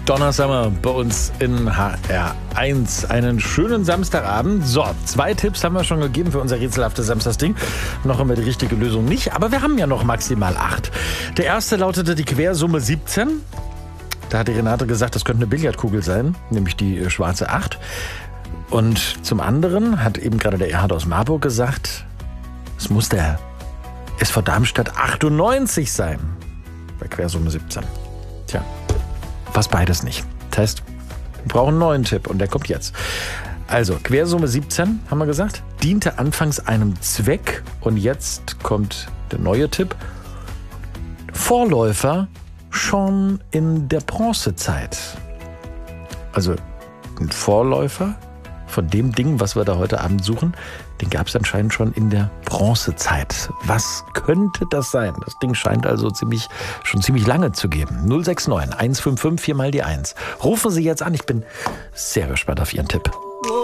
Donnersummer bei uns in HR1. Einen schönen Samstagabend. So, 2 Tipps haben wir schon gegeben für unser rätselhaftes Samstagsding. Noch haben wir die richtige Lösung nicht, aber wir haben ja noch maximal 8. Der erste lautete die Quersumme 17. Da hat die Renate gesagt, das könnte eine Billardkugel sein, nämlich die schwarze 8. Und zum anderen hat eben gerade der Erhard aus Marburg gesagt, es muss der SV Darmstadt 98 sein. Bei Quersumme 17. Tja, fast beides nicht. Das heißt, wir brauchen einen neuen Tipp und der kommt jetzt. Also, Quersumme 17, haben wir gesagt, diente anfangs einem Zweck und jetzt kommt der neue Tipp. Vorläufer schon in der Bronzezeit. Also, ein Vorläufer von dem Ding, was wir da heute Abend suchen, den gab es anscheinend schon in der Bronzezeit. Was könnte das sein? Das Ding scheint also schon ziemlich lange zu geben. 069 155 4 mal die 1. Rufen Sie jetzt an, ich bin sehr gespannt auf Ihren Tipp.